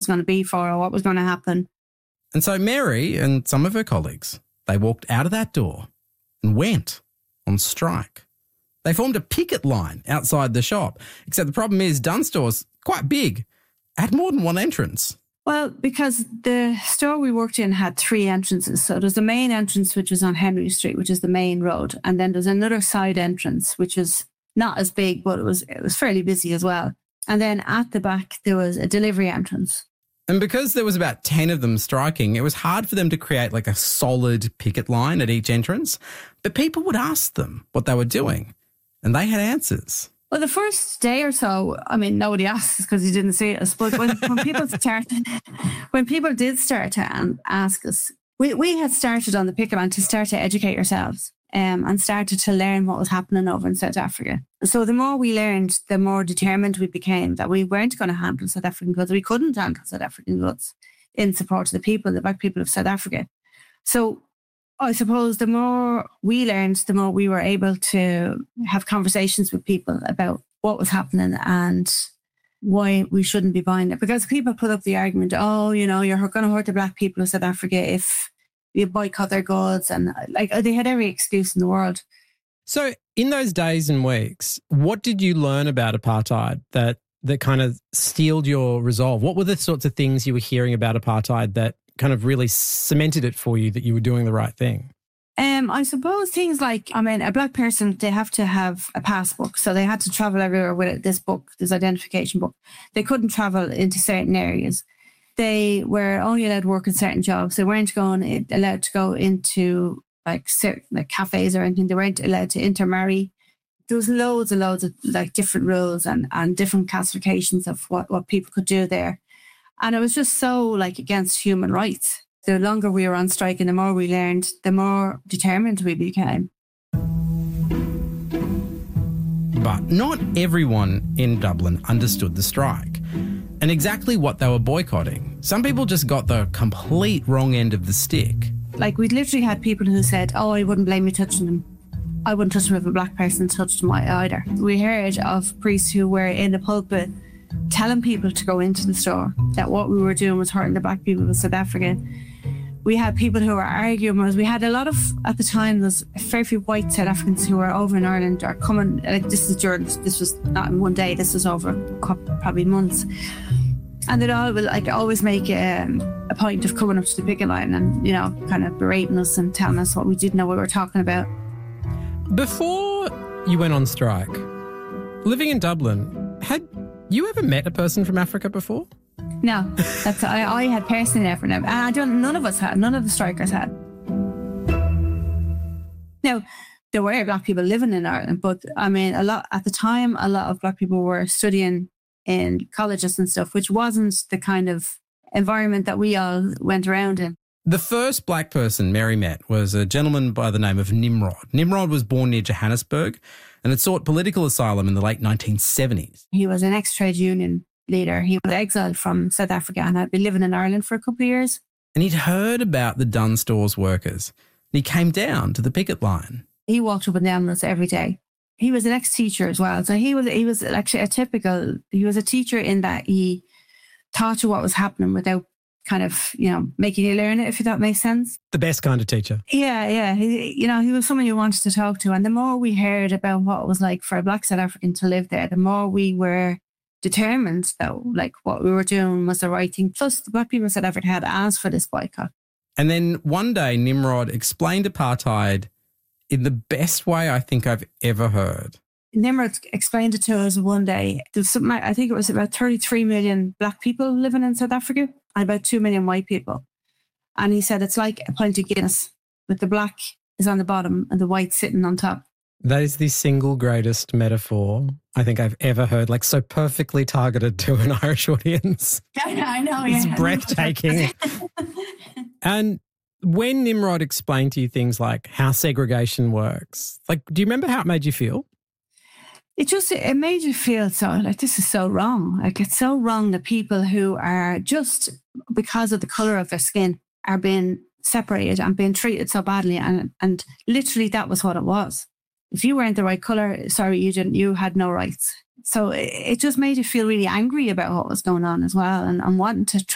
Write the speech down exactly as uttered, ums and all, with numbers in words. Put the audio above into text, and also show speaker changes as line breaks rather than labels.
going to be for or what was going to happen.
And so Mary and some of her colleagues, they walked out of that door and went on strike. They formed a picket line outside the shop, except the problem is Dunnes Store's quite big, had more than one entrance.
Well, because the store we worked in had three entrances. So there's the main entrance, which is on Henry Street, which is the main road. And then there's another side entrance, which is not as big, but it was it was fairly busy as well. And then at the back, there was a delivery entrance.
And because there was about ten of them striking, it was hard for them to create like a solid picket line at each entrance. But people would ask them what they were doing, and they had answers.
Well, the first day or so, I mean, nobody asked because you didn't see us. But when, when people started, when people did start to ask us, we, we had started on the picket line to start to educate ourselves um, and started to learn what was happening over in South Africa. So the more we learned, the more determined we became that we weren't going to handle South African goods. We couldn't handle South African goods in support of the people, the black people of South Africa. So I suppose the more we learned, the more we were able to have conversations with people about what was happening and why we shouldn't be buying it. Because people put up the argument, oh, you know, you're going to hurt the black people of South Africa if you boycott their goods. And like they had every excuse in the world.
So in those days and weeks, what did you learn about apartheid that that kind of steeled your resolve? What were the sorts of things you were hearing about apartheid that kind of really cemented it for you that you were doing the right thing?
Um, I suppose things like, I mean, a black person, they have to have a passbook. So they had to travel everywhere with this book, this identification book. They couldn't travel into certain areas. They were only allowed to work in certain jobs. They weren't going allowed to go into like certain like cafes or anything. They weren't allowed to intermarry. There was loads and loads of like different rules and, and different classifications of what, what people could do there. And it was just so like against human rights. The longer we were on strike and the more we learned, the more determined we became.
But not everyone in Dublin understood the strike and exactly what they were boycotting. Some people just got the complete wrong end of the stick.
Like we'd literally had people who said, oh, I wouldn't blame you touching them. I wouldn't touch them if a black person touched them either. We heard of priests who were in the pulpit telling people to go into the store, that what we were doing was hurting the black people of South Africa. We had people who were arguing. We had a lot of, at the time, there's a fair few white South Africans who were over in Ireland are coming, like this is during, this was not in one day, this was over a couple, probably months. And they'd all, like, always make um, a point of coming up to the picket line and, you know, kind of berating us and telling us what we didn't know what we were talking about.
Before you went on strike, living in Dublin, had you ever met a person from Africa before?
No, that's I, I had personally never known. And I don't. None of us had. None of the strikers had. Now, there were black people living in Ireland, but I mean, a lot at the time, a lot of black people were studying in colleges and stuff, which wasn't the kind of environment that we all went around in.
The first black person Mary met was a gentleman by the name of Nimrod. Nimrod was born near Johannesburg and had sought political asylum in the late nineteen seventies.
He was an ex-trade union leader. He was exiled from South Africa and had been living in Ireland for a couple of years.
And he'd heard about the Dunnes Stores workers. And he came down to the picket line.
He walked up and down us every day. He was an ex-teacher as well. So he was he was actually a typical, he was a teacher in that he taught you what was happening without kind of, you know, making you learn it, if that makes sense.
The best kind of teacher.
Yeah, yeah. He, you know, he was someone you wanted to talk to. And the more we heard about what it was like for a black South African to live there, the more we were determined that like what we were doing was the right thing. Plus, the black people in South Africa had asked for this boycott.
And then one day, Nimrod explained apartheid in the best way I think I've ever heard.
Nimrod explained it to us one day. There was something, I think it was about thirty-three million black people living in South Africa and about two million white people. And he said it's like a pint of Guinness, with the black is on the bottom and the white sitting on top.
That is the single greatest metaphor I think I've ever heard, like so perfectly targeted to an Irish audience.
I know, I know. Yeah.
It's breathtaking. And when Nimrod explained to you things like how segregation works, like, do you remember how it made you feel?
It just, it made you feel so, like, this is so wrong. Like, it's so wrong that people who are just because of the colour of their skin are being separated and being treated so badly. And, and literally that was what it was. If you weren't the right colour, sorry, you didn't, you had no rights. So it, it just made you feel really angry about what was going on as well and, and wanting to try